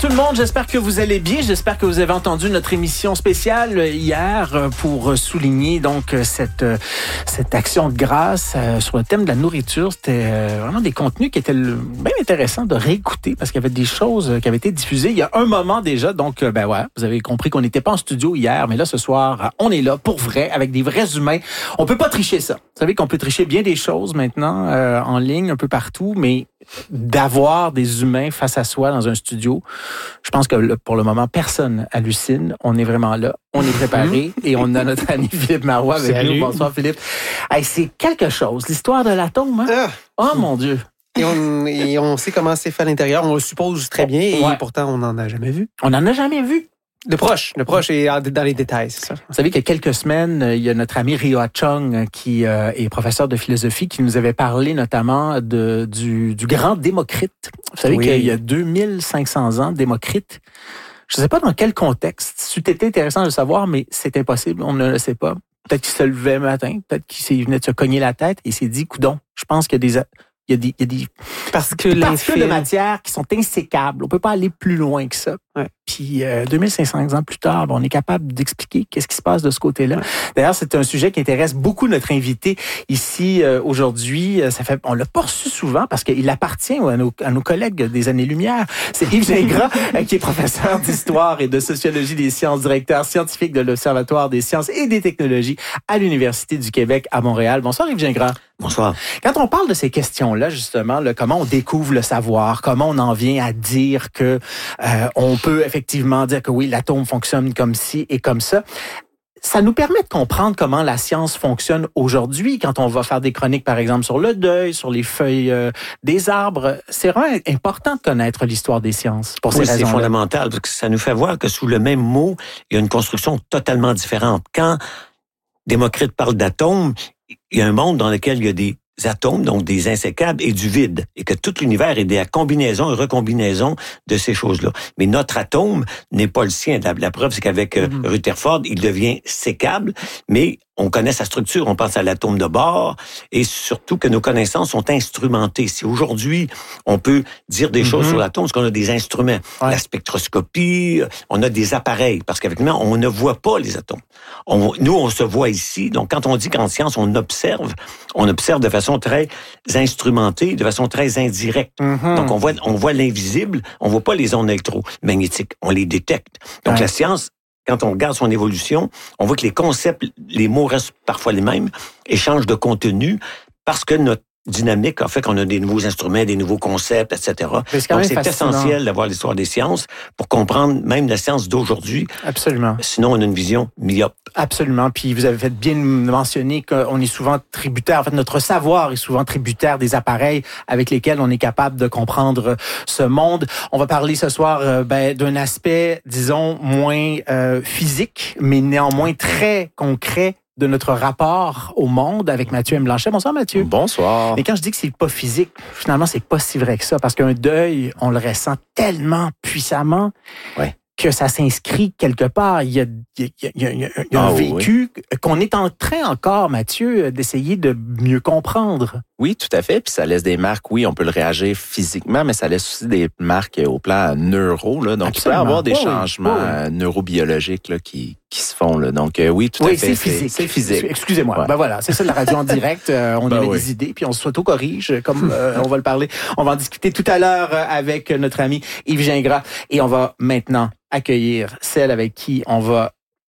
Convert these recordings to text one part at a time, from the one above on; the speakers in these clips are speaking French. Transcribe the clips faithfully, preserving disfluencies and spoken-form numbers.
tout le monde, j'espère que vous allez bien. J'espère que vous avez entendu notre émission spéciale hier pour souligner donc cette, cette action de grâce sur le thème de la nourriture. C'était vraiment des contenus qui étaient bien intéressants de réécouter parce qu'il y avait des choses qui avaient été diffusées il y a un moment déjà. Donc, ben ouais, vous avez compris qu'on n'était pas en studio hier, mais là, ce soir, on est là pour vrai, avec des vrais humains. On peut pas tricher ça. Vous savez qu'on peut tricher bien des choses maintenant euh, en ligne, un peu partout, mais d'avoir des humains face à soi dans un studio, je pense que pour le moment, personne hallucine. On est vraiment là, on est préparé et on a notre ami Philippe Marois avec Salut. nous. Bonsoir Philippe. Hey, c'est quelque chose, l'histoire de l'atome. Hein? Ah. Oh mon Dieu! Et on, et on sait comment c'est fait à l'intérieur, on le suppose très bien et ouais. Pourtant on n'en a jamais vu. On n'en a jamais vu. De proche, de proche et dans les détails, c'est ça. Vous savez qu'il y a quelques semaines, il y a notre ami Ryo Chung, qui euh, est professeur de philosophie, qui nous avait parlé notamment de, du, du grand Démocrite. Vous savez oui. qu'il y a deux mille cinq cents ans, Démocrite. Je ne sais pas dans quel contexte. C'eût été intéressant de le savoir, mais c'est impossible, on ne le sait pas. Peut-être qu'il se levait le matin, peut-être qu'il venait de se cogner la tête et il s'est dit, coudonc, je pense qu'il y a des... Il y a des, il y a des, Parce que des particules de matière qui sont insécables. On peut pas aller plus loin que ça. Ouais. Puis euh, deux mille cinq cents ans plus tard, on est capable d'expliquer qu'est-ce qui se passe de ce côté-là. Ouais. D'ailleurs, c'est un sujet qui intéresse beaucoup notre invité ici euh, aujourd'hui. Ça fait, on l'a pas reçu souvent parce qu'il appartient à nos, à nos collègues des années-lumière. C'est Yves Gingras qui est professeur d'histoire et de sociologie des sciences, directeur scientifique de l'Observatoire des sciences et des technologies à l'Université du Québec à Montréal. Bonsoir Yves Gingras. Bonsoir. Quand on parle de ces questions-là, justement, là, comment on découvre le savoir, comment on en vient à dire que euh, on peut effectivement dire que oui, l'atome fonctionne comme ci et comme ça, ça nous permet de comprendre comment la science fonctionne aujourd'hui. Quand on va faire des chroniques, par exemple, sur le deuil, sur les feuilles euh, des arbres, c'est vraiment important de connaître l'histoire des sciences pour ces oui, raisons-là. C'est fondamental, parce que ça nous fait voir que sous le même mot, il y a une construction totalement différente. Quand Démocrite parle d'atomes, il y a un monde dans lequel il y a des atomes, donc des insécables, et du vide, et que tout l'univers est des combinaisons et recombinaisons de ces choses-là. Mais notre atome n'est pas le sien. La, la preuve, c'est qu'avec euh, mm-hmm. Rutherford, il devient sécable, mais on connaît sa structure, on pense à l'atome de Bohr, et surtout que nos connaissances sont instrumentées. Si aujourd'hui, on peut dire des mm-hmm. choses sur l'atome, c'est qu'on a des instruments. Ouais. La spectroscopie, on a des appareils, parce qu'avec nous, on ne voit pas les atomes. On, nous, on se voit ici, donc quand on dit qu'en science, on observe, on observe de façon très instrumentée, de façon très indirecte. Mm-hmm. Donc on voit, on voit l'invisible, on voit pas les ondes électromagnétiques, on les détecte. Donc ouais. la science, quand on regarde son évolution, on voit que les concepts, les mots restent parfois les mêmes, et changent de contenu parce que notre dynamique a fait qu'on a des nouveaux instruments, des nouveaux concepts, et cetera. C'est Donc, c'est fascinant. Essentiel d'avoir l'histoire des sciences pour comprendre même la science d'aujourd'hui. Absolument. Sinon, on a une vision myope. Absolument. Puis, vous avez fait bien mentionner qu'on est souvent tributaire, en fait, notre savoir est souvent tributaire des appareils avec lesquels on est capable de comprendre ce monde. On va parler ce soir euh, ben, d'un aspect, disons, moins euh, physique, mais néanmoins très concret de notre rapport au monde avec Mathieu M. Blanchet. Bonsoir, Mathieu. Bonsoir. Mais quand je dis que c'est pas physique, finalement, c'est pas si vrai que ça, parce qu'un deuil, on le ressent tellement puissamment ouais. que ça s'inscrit quelque part. Il y a, il y a, il y a, il y a un ah, vécu oui. qu'on est en train encore, Mathieu, d'essayer de mieux comprendre. Oui, tout à fait. Puis ça laisse des marques, oui, on peut le réagir physiquement, mais ça laisse aussi des marques au plan neuro. Là. Donc, Absolument. Il peut y avoir des oh, changements oh. neurobiologiques là, qui, qui se font. Là. Donc, euh, oui, tout oui, à fait. C'est physique. C'est, c'est physique. Excusez-moi. Ouais. Ben voilà, c'est ça la radio en direct. Euh, on ben avait oui. des idées, puis on s'auto-corrige, comme euh, on va le parler. On va en discuter tout à l'heure avec notre ami Yves Gingras. Et on va maintenant accueillir celle avec qui on va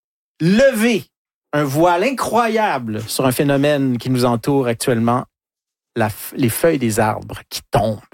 lever un voile incroyable sur un phénomène qui nous entoure actuellement, la, les feuilles des arbres qui tombent.